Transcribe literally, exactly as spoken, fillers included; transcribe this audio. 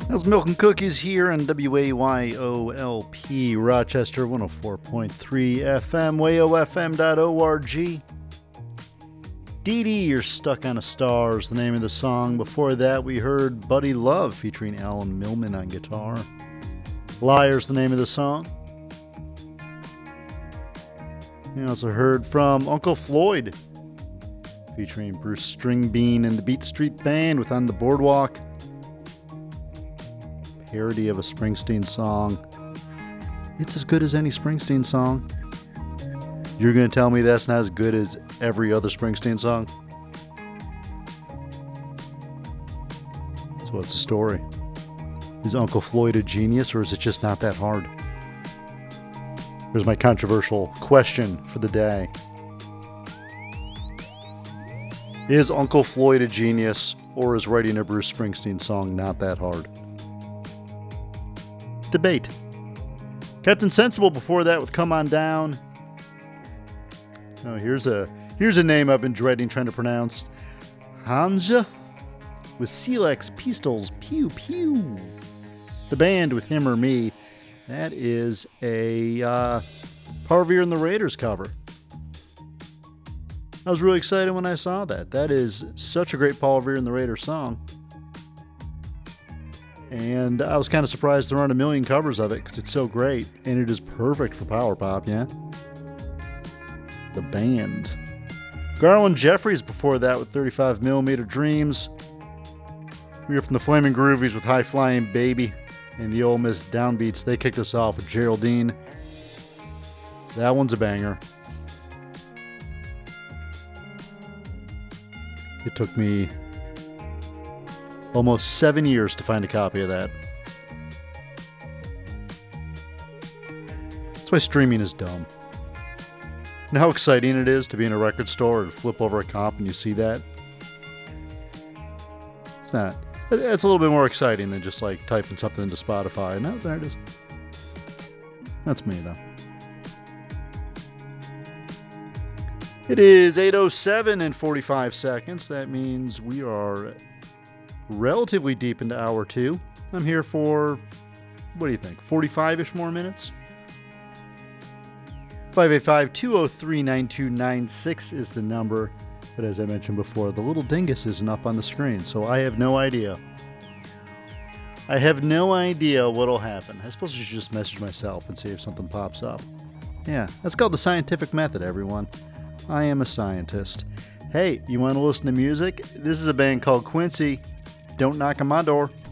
That's Milk and Cookies here on W A Y O L P Rochester one oh four point three F M, way o f m dot org. Dee Dee, You're Stuck on a Star is the name of the song. Before that, we heard Buddy Love featuring Alan Millman on guitar. Liar's the name of the song. We also heard from Uncle Floyd featuring Bruce Stringbean and the Beat Street Band with On the Boardwalk. Parody of a Springsteen song. It's as good as any Springsteen song. You're going to tell me that's not as good as every other Springsteen song? So what's the story? Is Uncle Floyd a genius, or is it just not that hard? Here's my controversial question for the day. Is Uncle Floyd a genius, or is writing a Bruce Springsteen song not that hard? Debate. Captain Sensible before that with Come On Down. Oh, here's a here's a name I've been dreading trying to pronounce. Hanja with Sealex Pistols Pew Pew. The band with Him or Me. That is a uh, Power Veer and the Raiders cover. I was really excited when I saw that. That is such a great Paul Revere and the Raiders song. And I was kind of surprised there aren't a million covers of it because it's so great. And it is perfect for power pop, yeah? The band. Garland Jeffries before that with thirty-five millimeter Dreams. We are from the Flaming Groovies with High Flying Baby. And the Ole Miss Downbeats, they kicked us off with Geraldine. That one's a banger. It took me almost seven years to find a copy of that. That's why streaming is dumb. You know how exciting it is to be in a record store and flip over a comp and you see that? It's not. It's a little bit more exciting than just like typing something into Spotify. No, there it is. That's me though. It is eight oh seven and forty-five seconds. That means we are relatively deep into hour two. I'm here for, what do you think, forty-five-ish more minutes? five eight five, two oh three, nine two nine six is the number. But as I mentioned before, the little dingus isn't up on the screen, so I have no idea. I have no idea what'll happen. I suppose I should just message myself and see if something pops up. Yeah, that's called the scientific method, everyone. I am a scientist. Hey, you want to listen to music? This is a band called Quincy. Don't Knock on My Door.